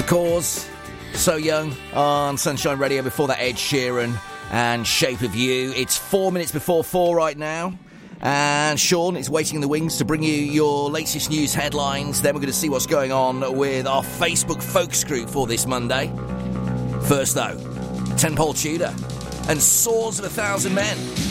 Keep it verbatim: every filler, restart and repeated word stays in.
Cause, So Young on Sunshine Radio. Before that, Ed Sheeran and Shape of You. It's four minutes before four right now. And Sean is waiting in the wings to bring you your latest news headlines. Then we're going to see what's going on with our Facebook Folks group for this Monday. First, though, Ten Pole Tudor and Swords of a Thousand Men.